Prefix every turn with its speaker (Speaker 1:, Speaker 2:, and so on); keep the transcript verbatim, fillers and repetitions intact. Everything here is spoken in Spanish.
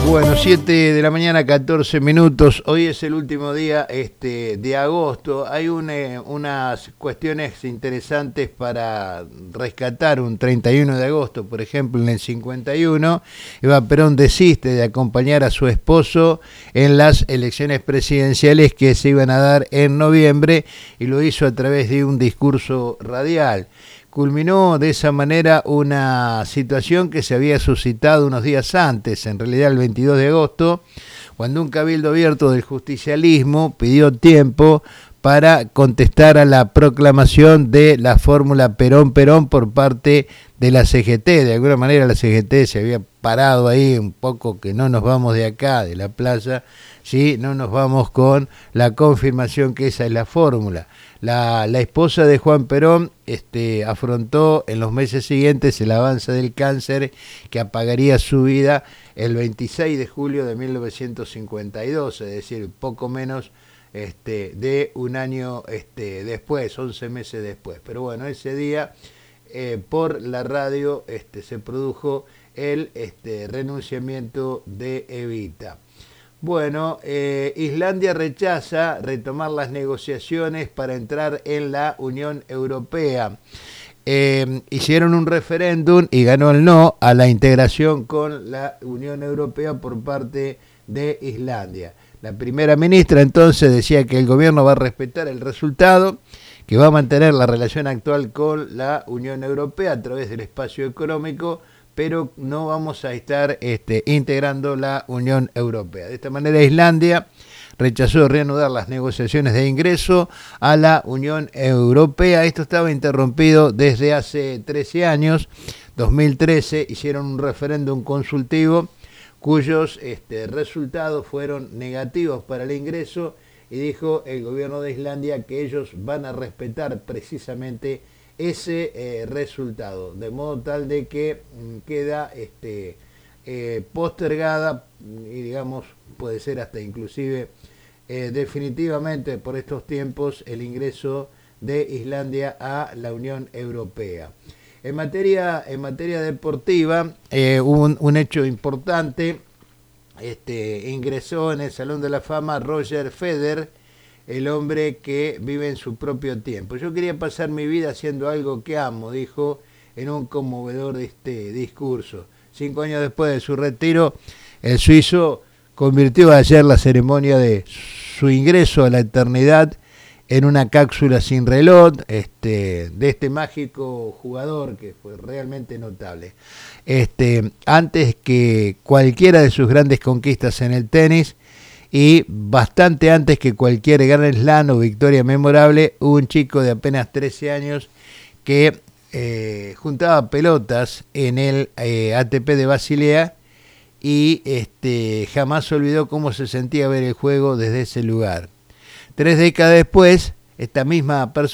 Speaker 1: Bueno, siete de la mañana, catorce minutos. Hoy es el último día este, de agosto. Hay un, eh, unas cuestiones interesantes para rescatar un treinta y uno de agosto. Por ejemplo, en el cincuenta y uno, Eva Perón desiste de acompañar a su esposo en las elecciones presidenciales que se iban a dar en noviembre, y lo hizo a través de un discurso radial. Culminó de esa manera una situación que se había suscitado unos días antes, en realidad el veintidós de agosto, cuando un cabildo abierto del justicialismo pidió tiempo para contestar a la proclamación de la fórmula Perón-Perón por parte de la C G T. De alguna manera la C G T se había parado ahí un poco, que no nos vamos de acá, de la plaza, ¿sí? No nos vamos con la confirmación que esa es la fórmula. La, la esposa de Juan Perón este, afrontó en los meses siguientes el avance del cáncer que apagaría su vida el veintiséis de julio de mil novecientos cincuenta y dos, es decir, poco menos este, de un año este, después, once meses después. Pero bueno, ese día eh, por la radio este, se produjo el este, renunciamiento de Evita. Bueno, eh, Islandia rechaza retomar las negociaciones para entrar en la Unión Europea. Eh, hicieron un referéndum y ganó el no a la integración con la Unión Europea por parte de Islandia. La primera ministra entonces decía que el gobierno va a respetar el resultado, que va a mantener la relación actual con la Unión Europea a través del espacio económico, pero no vamos a estar este, integrando la Unión Europea. De esta manera, Islandia rechazó reanudar las negociaciones de ingreso a la Unión Europea. Esto estaba interrumpido desde hace trece años. dos mil trece hicieron un referéndum consultivo cuyos este, resultados fueron negativos para el ingreso, y dijo el gobierno de Islandia que ellos van a respetar precisamente ese eh, resultado, de modo tal de que mm, queda este, eh, postergada, y digamos puede ser hasta inclusive eh, definitivamente por estos tiempos el ingreso de Islandia a la Unión Europea. En materia, en materia deportiva, eh, hubo un, un hecho importante. Este, ingresó en el Salón de la Fama Roger Federer, el hombre que vive en su propio tiempo. Yo quería pasar mi vida haciendo algo que amo, dijo en un conmovedor este discurso. Cinco años después de su retiro, el suizo convirtió ayer la ceremonia de su ingreso a la eternidad en una cápsula sin reloj este, de este mágico jugador que fue realmente notable. Este, antes que cualquiera de sus grandes conquistas en el tenis, y bastante antes que cualquier gran slam o victoria memorable, hubo un chico de apenas trece años que eh, juntaba pelotas en el eh, A T P de Basilea, y este, jamás olvidó cómo se sentía ver el juego desde ese lugar. Tres décadas después, esta misma persona